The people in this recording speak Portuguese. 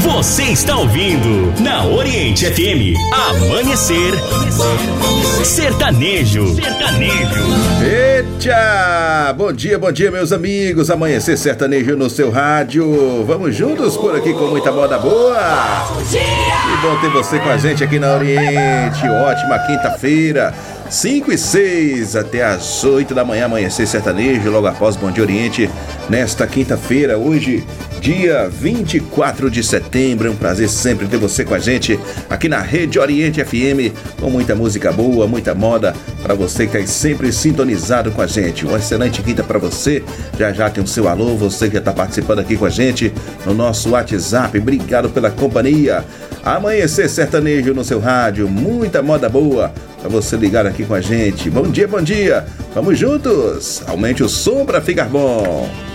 Você está ouvindo na Oriente FM Amanhecer Sertanejo. Eita! Bom dia, meus amigos. Amanhecer Sertanejo no seu rádio. Vamos juntos por aqui com muita moda boa. Que bom ter você com a gente aqui na Oriente. Ótima quinta-feira. 5 e 6 até as 8 da manhã, Amanhecer Sertanejo, logo após Bom Dia Oriente, nesta quinta-feira, hoje, dia 24 de setembro. É um prazer sempre ter você com a gente aqui na Rede Oriente FM, com muita música boa, muita moda, para você que está sempre sintonizado com a gente. Uma excelente quinta para você. Já tem o seu alô, você que já está participando aqui com a gente no nosso WhatsApp. Obrigado pela companhia. Amanhecer Sertanejo no seu rádio, muita moda boa para você ligar aqui com a gente. Bom dia. Vamos juntos. Aumente o som para ficar bom.